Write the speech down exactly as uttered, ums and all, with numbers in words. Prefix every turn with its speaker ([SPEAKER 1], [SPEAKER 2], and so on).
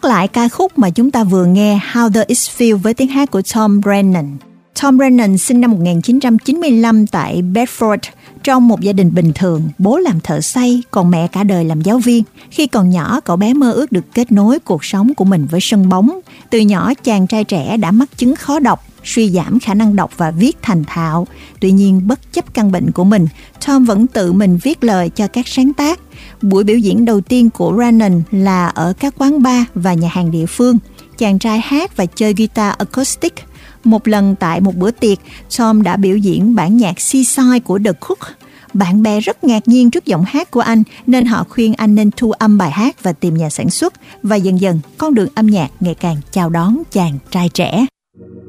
[SPEAKER 1] lại ca khúc mà chúng ta vừa nghe, How Does It Feel với tiếng hát của Tom Brennan. Tom Brennan sinh năm một nghìn chín trăm chín mươi lăm tại Bedford, trong một gia đình bình thường. Bố làm thợ xây, còn mẹ cả đời làm giáo viên. Khi còn nhỏ, cậu bé mơ ước được kết nối cuộc sống của mình với sân bóng. Từ nhỏ, chàng trai trẻ đã mắc chứng khó đọc, suy giảm khả năng đọc và viết thành thạo. Tuy nhiên, bất chấp căn bệnh của mình, Tom vẫn tự mình viết lời cho các sáng tác. Buổi biểu diễn đầu tiên của Brennan là ở các quán bar và nhà hàng địa phương. Chàng trai hát và chơi guitar acoustic. Một lần tại một bữa tiệc, Tom đã biểu diễn bản nhạc Seaside của The Cook. Bạn bè rất ngạc nhiên trước giọng hát của anh, nên họ khuyên anh nên thu âm bài hát và tìm nhà sản xuất. Và dần dần, con đường âm nhạc ngày càng chào đón chàng trai trẻ.